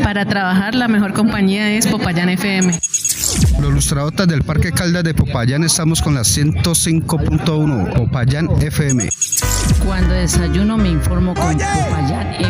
Para trabajar la mejor compañía es Popayán FM. Los lustradotas del Parque Caldas de Popayán estamos con la 105.1 Popayán FM. Cuando desayuno me informo con Popayán FM.